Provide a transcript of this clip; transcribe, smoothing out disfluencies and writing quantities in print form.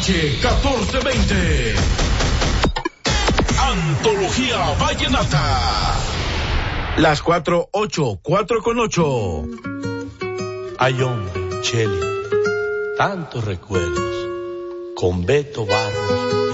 1420. Antología Vallenata. Las 4:08, 4:08. Ay, hombre, Cheli, tantos recuerdos con Beto Barros